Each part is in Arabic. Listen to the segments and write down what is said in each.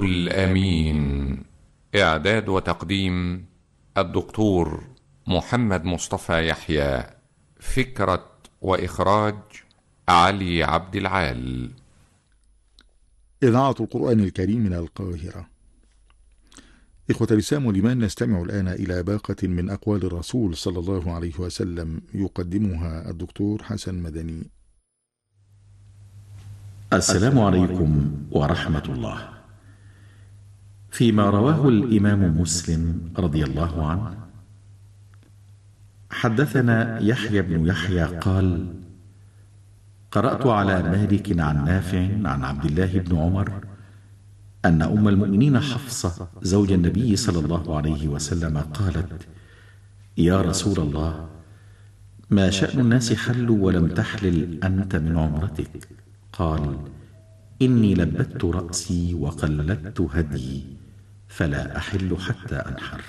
الأمين. إعداد وتقديم الدكتور محمد مصطفى يحيى. فكرة وإخراج علي عبد العال. إذاعة القرآن الكريم من القاهرة. إخوة الإسلام والإيمان، نستمع الآن إلى باقة من أقوال الرسول صلى الله عليه وسلم يقدمها الدكتور حسن مدني. السلام عليكم ورحمة الله. فيما رواه الإمام مسلم رضي الله عنه، حدثنا يحيى بن يحيى قال: قرأت على مالك عن نافع عن عبد الله بن عمر أن أم المؤمنين حفصة زوج النبي صلى الله عليه وسلم قالت: يا رسول الله، ما شأن الناس حلوا ولم تحلل أنت من عمرتك؟ قال: إني لبت رأسي وقلدت هدي فلا أحل حتى أنحر.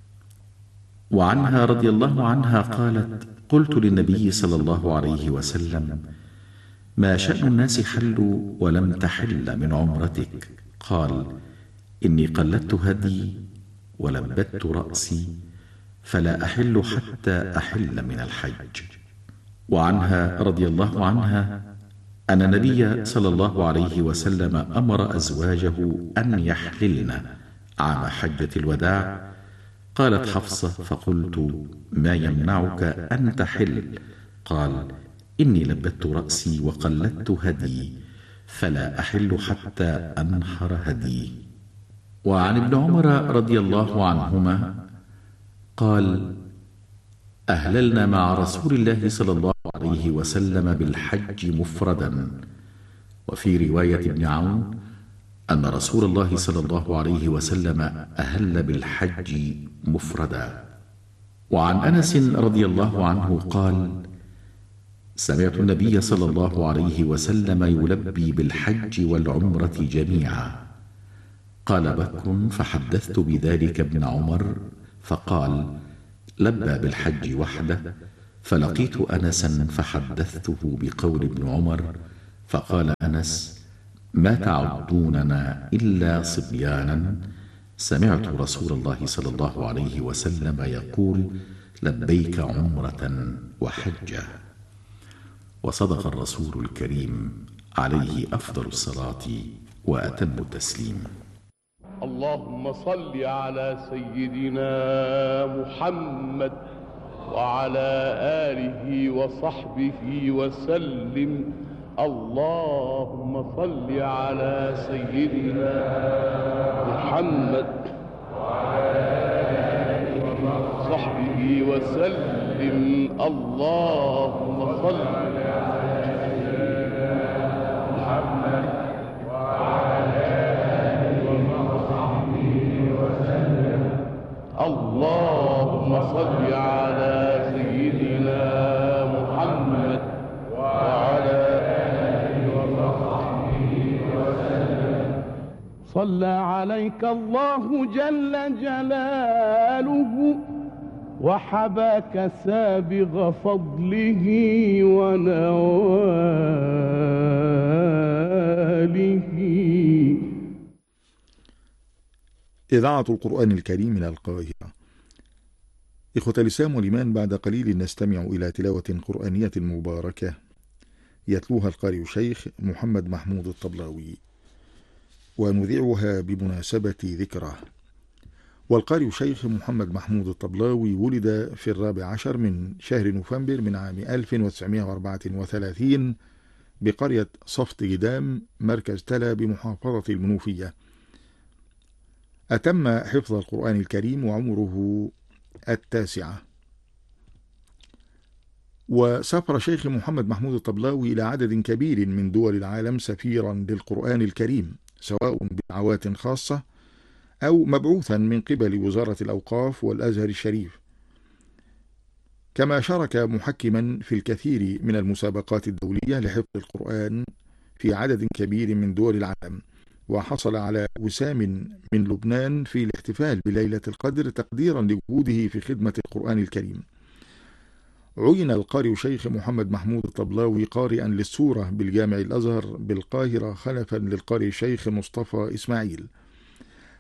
وعنها رضي الله عنها قالت: قلت للنبي صلى الله عليه وسلم: ما شأن الناس حلوا ولم تحل من عمرتك؟ قال: إني قلدت هدي ولبت رأسي فلا أحل حتى أحل من الحج. وعنها رضي الله عنها أن النبي صلى الله عليه وسلم أمر أزواجه أن يحللن عام حجة الوداع. قالت حفصة: فقلت: ما يمنعك أن تحل؟ قال: إني لبت رأسي وقلدت هدي فلا أحل حتى أنحر هدي. وعن ابن عمر رضي الله عنهما قال: أهللنا مع رسول الله صلى الله عليه وسلم بالحج مفردا. وفي رواية ابن عون أن رسول الله صلى الله عليه وسلم أهل بالحج مفردا. وعن أنس رضي الله عنه قال: سمعت النبي صلى الله عليه وسلم يلبي بالحج والعمرة جميعا. قال بكر: فحدثت بذلك ابن عمر فقال: لبى بالحج وحده. فلقيت أنسا فحدثته بقول ابن عمر فقال أنس: ما تعدوننا إلا صبيانا، سمعت رسول الله صلى الله عليه وسلم يقول: لبيك عمرة وحجة. وصدق الرسول الكريم عليه أفضل الصلاة وأتم التسليم. اللهم صل على سيدنا محمد وعلى آله وصحبه وسلم. اللهم صل على سيدنا محمد وعلى آله وصحبه وسلم. اللهم صل على سيدنا محمد وعلى آله وصحبه وسلم. اللهم صل على سيدنا محمد وعلى آله وصحبه وسلم. صلى عليك الله جل جلاله وحباك سابغ فضله ونواله. إذاعة القرآن الكريم من القاهرة. إخوة الإسلام والإيمان، بعد قليل نستمع إلى تلاوة قرآنية مباركة يتلوها القارئ الشيخ محمد محمود الطبلاوي، ونذيعها بمناسبة ذكره. والقارئ الشيخ محمد محمود الطبلاوي ولد في 14 من شهر نوفمبر من عام 1934 بقرية صفت جدام مركز تلا بمحافظة المنوفية. أتم حفظ القرآن الكريم وعمره 9. وسافر شيخ محمد محمود الطبلاوي إلى عدد كبير من دول العالم سفيرا للقرآن الكريم، سواء بدعوات خاصة أو مبعوثا من قبل وزارة الأوقاف والأزهر الشريف، كما شارك محكما في الكثير من المسابقات الدولية لحفظ القرآن في عدد كبير من دول العالم. وحصل على وسام من لبنان في الاحتفال بليلة القدر تقديرا لجهوده في خدمة القرآن الكريم. عين القارئ شيخ محمد محمود الطبلاوي قارئا للسورة بالجامع الأزهر بالقاهرة خلفا للقارئ الشيخ مصطفى إسماعيل.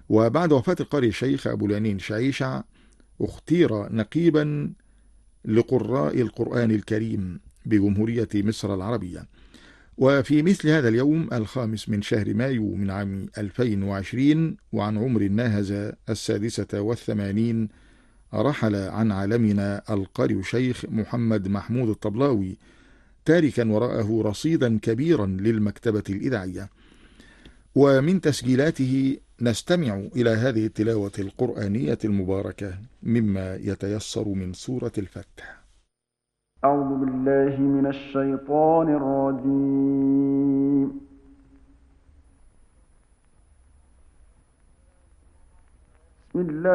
وبعد وفاة القارئ الشيخ أبو العنين شعيشع اختير نقيبا لقراء القرآن الكريم بجمهورية مصر العربية. وفي مثل هذا اليوم 5 من شهر مايو من عام 2020 وعن عمر ناهز 86 رحل عن عالمنا القارئ الشيخ محمد محمود الطبلاوي، تاركا وراءه رصيدا كبيرا للمكتبة الإذاعية. ومن تسجيلاته نستمع إلى هذه التلاوة القرآنية المباركة مما يتيسر من سورة الفتح. أعوذ بالله من الشيطان الرجيم. بسم الله